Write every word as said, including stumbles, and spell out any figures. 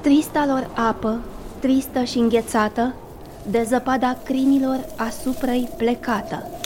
Trista lor apă, tristă și înghețată, de zăpada crinilor asupra-i plecată.